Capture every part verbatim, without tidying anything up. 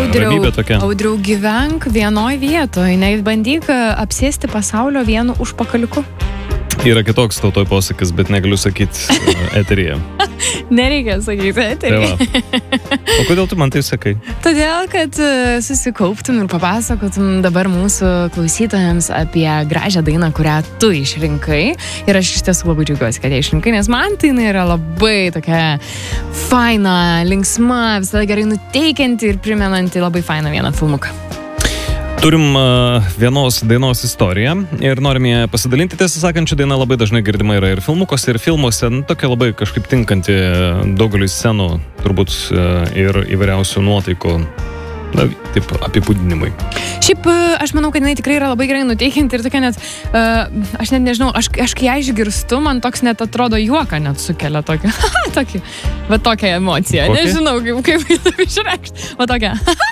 Audriau, ramybė tokia. Audriau, gyvenk vienoj vietoj, nebandyk apsėsti pasaulio vienu užpakaliuku. Yra kitoks tautoj posakis, bet negaliu sakyti eteryje. Nereikia sakyti eteryje. O kodėl tu man tai sakai? Todėl, kad susikauptum ir papasakotum dabar mūsų klausytojams apie gražią dainą, kurią tu išrinkai. Ir aš iš tiesų labai džiaugiuosi, kad ją išrinkai, nes man tai yra labai tokia faina, linksma, visada gerai nuteikianti ir primenanti labai fainą vieną filmuką. Turim uh, vienos dainos istoriją ir norim ją pasidalinti. Tiesą sakant, ši daina labai dažnai girdima yra ir filmukuose, ir filmuose. Nu, tokia labai kažkaip tinkanti daugeliui scenų, turbūt uh, ir įvairiausių nuotaikų, na, taip, apibūdinimai. Šiaip, aš manau, kad jinai tikrai yra labai gerai nuteikianti ir tokia net, uh, aš net nežinau, aš, aš kai ją išgirstu, man toks net atrodo juoką net sukelia tokia, tokį, va tokią emociją. Kokį? Nežinau, kaip, kaip tai išreikšti. Va tokia.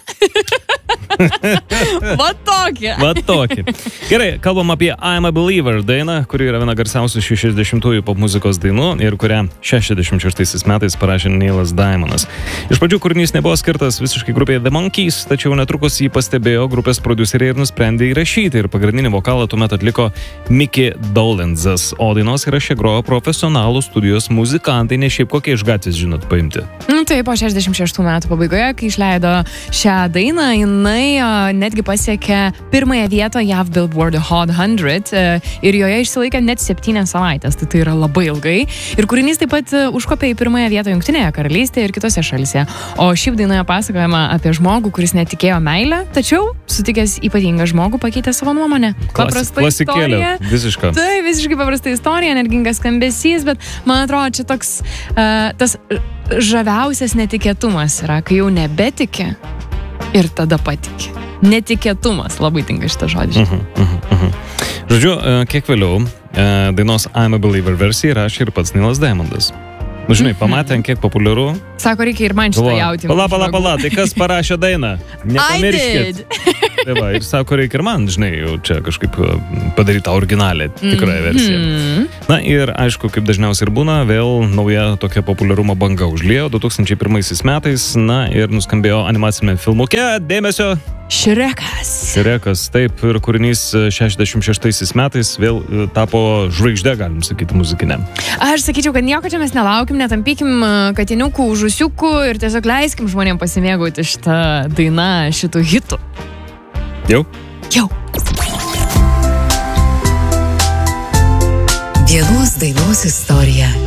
Va tokia. Va tokia. Gerai, kalbam apie I'm a Believer dainą, kuri yra viena garsiausių šešiasdešimtųjų popmuzikos dainų ir kurią šešiasdešimt šeštaisiais metais parašė Neilas Diamondas. Iš pradžių kūrinys nebuvo skirtas visiškai grupiai The Monkees, tačiau netrukus jį pastebėjo grupės prodiuseriai ir nusprendė įrašyti ir pagrindinį vokalą tuomet atliko Mickey Dolentzas, o dainos įraše grojo profesionalų studijos muzikantai, ne šiaip kokie iš gatvės, žinot, paimti. Taip, po šešiasdešimt šeštų metų pabaigoje, kai išleido šią dainą, jinai netgi pasiekė pirmąją vietą J A V Billboard Hot šimtas ir joje išsilaikė net septynias savaitės, tai tai yra labai ilgai. Ir kūrinys taip pat užkopė į pirmąją vietą Jungtinėje karalystėje ir kitose šalyse. O šiaip dainoje pasakojama apie žmogų, kuris netikėjo meilę, tačiau sutikęs ypatingą žmogų pakeitė savo nuomonę. Paprasta istorija. Visiška. Tai visiškai paprasta istorija, energingas skambesys, bet man atrodo, čia toks uh, tas žaviausias netikėtumas yra, kai jau nebetiki ir tada patiki. Netikėtumas, labai tinka šitą žodį. Uh-huh, uh-huh, uh-huh. Žodžiu, kiek vėliau dainos I'm a Believer versiją rašė ir pats Neilas Diamondas. Nu, žinai, pamatė, kiek populiaru. Sako, reikia ir man šitą jautį. Pala, pala, pala, tai kas parašė dainą? Nepamirškit. Tai va, ir sako, reikia ir man, žinai, jau čia kažkaip padaryta originalė, tikrąją versiją. Mm-hmm. Na ir, aišku, kaip dažniausiai ir būna, vėl nauja tokia populiarumo banga užliejo du tūkstančiai pirmaisiais metais, na ir nuskambėjo animacinėme filmuke, dėmesio. Šrekas. Šrekas, taip, ir kūrinys šešiasdešimt šeštaisiais metais vėl tapo žvaigždė, galim sakyti, muzikinė. Aš sakyčiau, kad nieko čia mes nelaukim, netampykim katiniukų, žusiukų ir tiesiog leiskim žmonėm pasimėgauti šitą dainą, šitų hitų. Jau? Jau. Vienos dainos istorija.